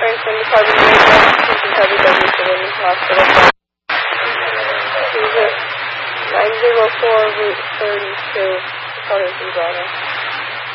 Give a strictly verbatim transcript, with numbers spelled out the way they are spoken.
Franklin Department of Maintenance, W W to Women's Hospital. Jesus, nine zero four Route thirty-two, Covington, Bravo.